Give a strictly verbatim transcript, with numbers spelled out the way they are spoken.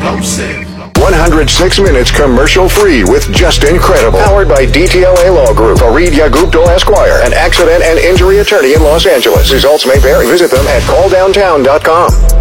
explosive. one hundred six minutes commercial-free with Just Incredible. Powered by D T L A Law Group, Aridia Gupta Esquire, an accident and injury attorney in Los Angeles. Results may vary. Visit them at call downtown dot com.